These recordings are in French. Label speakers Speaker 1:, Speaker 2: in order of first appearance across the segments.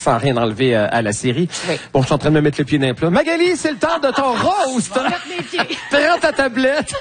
Speaker 1: sans rien enlever à la série. Oui. Bon, je suis en train de me mettre le pied dans le plat. Magali, c'est le temps de ton roast! Prends ta tablette!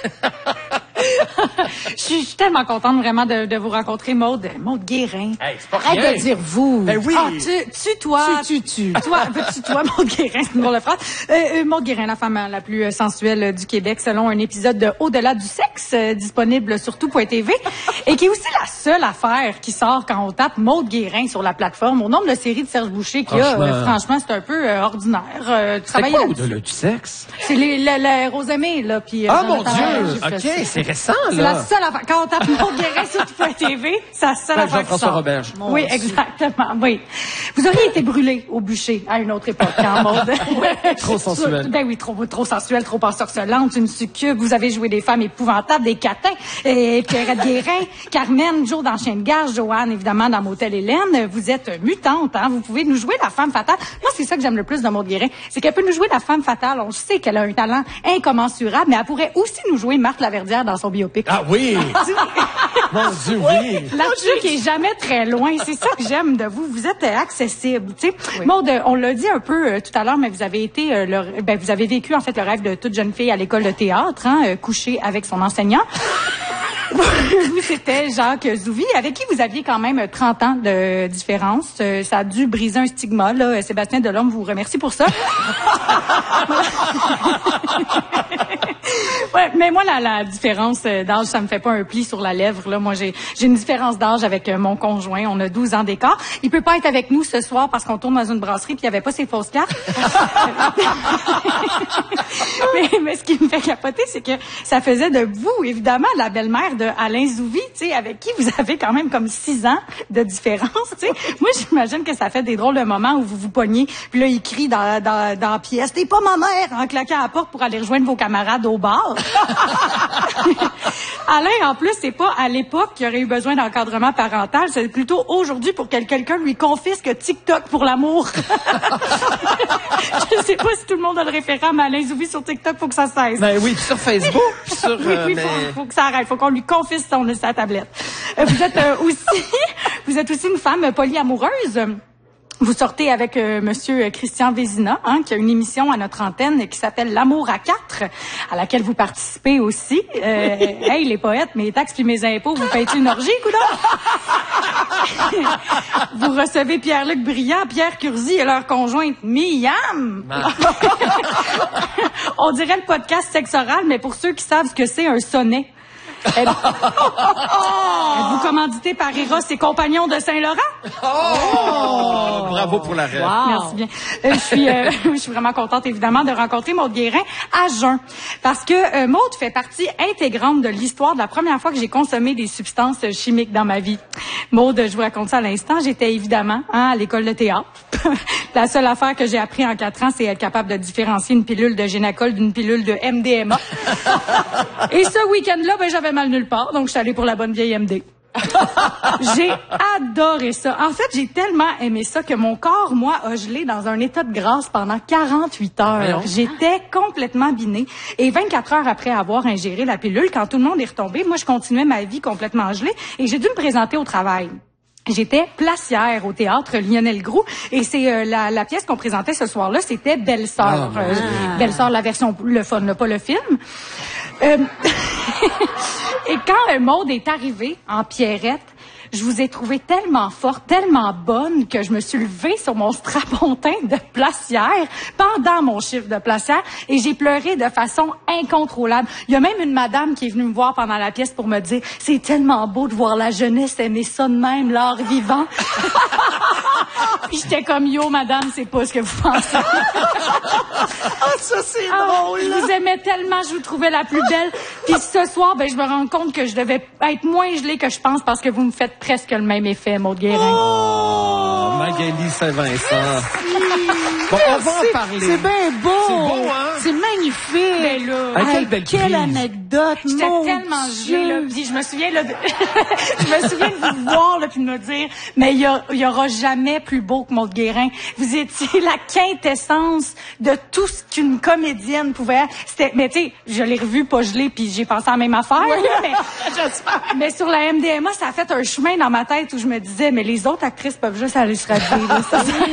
Speaker 2: Je suis tellement contente vraiment de vous rencontrer, Maude Guérin.
Speaker 1: Hey, c'est pas rien.
Speaker 2: Arrête de dire vous.
Speaker 1: Ben oui.
Speaker 2: Ah, toi. Toi, Maude Guérin, c'est une drôle de phrase. Maude Guérin, la femme la plus sensuelle du Québec, selon un épisode de Au-delà du sexe, disponible sur tout.tv, et qui est aussi la seule affaire qui sort quand on tape Maude Guérin sur la plateforme. Au nombre de séries de Serge Boucher qu'il y a, franchement, c'est un peu ordinaire.
Speaker 1: C'est quoi Au-delà du sexe?
Speaker 2: C'est les Rosemée, là. Puis,
Speaker 1: ah, mon Dieu! OK, c'est récent, là.
Speaker 2: C'est la seule affaire. Quand on tape Maude Guérin sur tout.tv, c'est la seule affaire qui sort.
Speaker 1: Roberge.
Speaker 2: Oui, exactement. Oui. Vous auriez été brûlé au bûcher à une autre époque, hein, Maude?
Speaker 1: Trop sensuelle.
Speaker 2: Ben oui, trop sensuelle, trop ensorcelante, une succube. Vous avez joué des femmes épouvantables, des catins. Et Pierrette Guérin, Carmen, Jo dans Chien de Garde, Joanne, évidemment, dans Motel Hélène. Vous êtes mutante, hein. Vous pouvez nous jouer la femme fatale. Moi, c'est ça que j'aime le plus de Maude Guérin. C'est qu'elle peut nous jouer la femme fatale. On sait qu'elle a un talent incommensurable, mais elle pourrait aussi nous jouer Marthe Laverdière dans son biopic.
Speaker 1: Ah oui! Mon Dieu, oui!
Speaker 2: Là-dessus qui est jamais très loin. C'est ça que j'aime de vous. Vous êtes accessible, tu sais. Oui. Maude, on l'a dit un peu tout à l'heure, mais vous avez été, vous avez vécu en fait le rêve de toute jeune fille à l'école de théâtre, hein, coucher avec son enseignant. Vous, c'était Jacques Zouvi, avec qui vous aviez quand même 30 ans de différence. Ça a dû briser un stigma, là. Sébastien Delorme vous remercie pour ça. Ouais, mais moi, la différence d'âge, ça me fait pas un pli sur la lèvre, là. Moi, j'ai une différence d'âge avec mon conjoint. On a 12 ans d'écart. Il peut pas être avec nous ce soir parce qu'on tourne dans une brasserie puis il y avait pas ses fausses cartes. mais ce qui me fait capoter, c'est que ça faisait de vous, évidemment, la belle-mère de Alain Zouvi, tu sais, avec qui vous avez quand même comme 6 ans de différence, tu sais. Moi, j'imagine que ça fait des drôles de moments où vous vous pognez, puis là, il crie dans la pièce, t'es pas ma mère, en claquant à la porte pour aller rejoindre vos camarades au bar. Alain, en plus, c'est pas à l'époque qu'il aurait eu besoin d'encadrement parental, c'est plutôt aujourd'hui pour que quelqu'un lui confisque TikTok pour l'amour. Je sais pas si tout le monde a le référent, mais Alain Zouvi sur TikTok, faut que ça cesse.
Speaker 1: Ben oui, puis sur Facebook, puis sur...
Speaker 2: oui, faut que ça arrête, faut qu'on lui confisque sa tablette. Vous êtes aussi une femme polyamoureuse. Vous sortez avec Monsieur Christian Vézina, hein, qui a une émission à notre antenne qui s'appelle L'amour à 4, à laquelle vous participez aussi. Hey, les poètes, mes taxes puis mes impôts, vous payez une orgie, coudonc? Vous recevez Pierre-Luc Briand, Pierre Curzi et leur conjointe Miam. On dirait le podcast sexe oral, mais pour ceux qui savent ce que c'est un sonnet. Vous commanditez par Eros et Compagnons de Saint-Laurent?
Speaker 1: Oh! Bravo pour la rêve.
Speaker 2: Wow. Merci bien. Je suis vraiment contente, évidemment, de rencontrer Maude Guérin à jeun. Parce que Maude fait partie intégrante de l'histoire de la première fois que j'ai consommé des substances chimiques dans ma vie. Maude, je vous raconte ça à l'instant, j'étais évidemment à l'école de théâtre. La seule affaire que j'ai appris en 4 ans, c'est être capable de différencier une pilule de Génacol d'une pilule de MDMA. Et ce week-end-là, j'avais mal nulle part, donc je suis allée pour la bonne vieille MD. J'ai adoré ça. En fait, j'ai tellement aimé ça que mon corps, moi, a gelé dans un état de grâce pendant 48 heures. J'étais complètement binée. Et 24 heures après avoir ingéré la pilule, quand tout le monde est retombé, moi, je continuais ma vie complètement gelée et j'ai dû me présenter au travail. J'étais placière au théâtre Lionel Groux et c'est la pièce qu'on présentait ce soir-là, c'était Belle-Sœur. Belle-Sœur, la version le fun, là, pas le film. Et quand Maude est arrivée en Pierrette, je vous ai trouvé tellement forte, tellement bonne que je me suis levée sur mon strapontin de placière pendant mon chiffre de placière et j'ai pleuré de façon incontrôlable. Il y a même une madame qui est venue me voir pendant la pièce pour me dire « C'est tellement beau de voir la jeunesse aimer ça de même, l'art vivant. » Puis j'étais comme « Yo, madame, c'est pas ce que vous pensez. »
Speaker 1: Ça, c'est drôle.
Speaker 2: Je vous aimais tellement, je vous trouvais la plus belle. Puis ce soir, je me rends compte que je devais être moins gelée que je pense parce que vous me faites presque le même effet, Maude Guérin.
Speaker 1: Oh, Magali Saint-Vincent. Bon, on va en parler.
Speaker 3: C'est bien beau.
Speaker 1: C'est beau, hein?
Speaker 3: C'est magnifique.
Speaker 2: Ben là,
Speaker 3: quelle anecdote.
Speaker 2: J'étais tellement gelée, là. Puis je me souviens, là, je me souviens de vous voir, là, puis de me dire, mais il y aura jamais plus beau que Maude Guérin. Vous étiez la quintessence de tout ce qu'une comédienne pouvait. Mais tu sais, je l'ai revu pas gelée, puis j'ai pensé à la même affaire.
Speaker 3: Oui.
Speaker 2: Là, mais sur la MDMA, ça a fait un chemin dans ma tête où je me disais, mais les autres actrices peuvent juste aller se radier, là.